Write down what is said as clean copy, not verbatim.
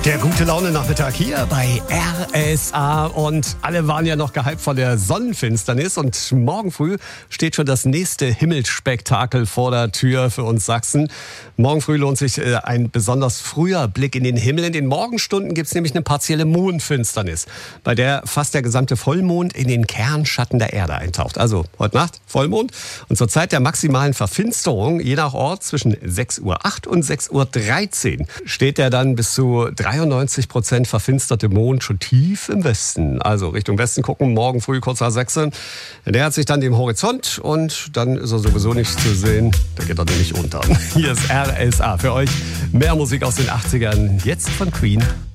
Der gute Laune-Nachmittag hier bei RSA und alle waren ja noch gehypt von der Sonnenfinsternis und morgen früh steht schon das nächste Himmelsspektakel vor der Tür für uns Sachsen. Morgen früh lohnt sich ein besonders früher Blick in den Himmel. In den Morgenstunden gibt es nämlich eine partielle Mondfinsternis, bei der fast der gesamte Vollmond in den Kernschatten der Erde eintaucht. Also heute Nacht Vollmond und zur Zeit der maximalen Verfinsterung, je nach Ort zwischen 6:08 Uhr und 6:13 Uhr, steht der dann bis zu 93% verfinsterte Mond schon tief im Westen. Also Richtung Westen gucken, morgen früh kurz nach 6 Uhr. Der nähert sich dann dem Horizont und dann ist er sowieso nicht zu sehen. Da geht er nämlich unter. Hier ist RSA für euch. Mehr Musik aus den 80ern, jetzt von Queen.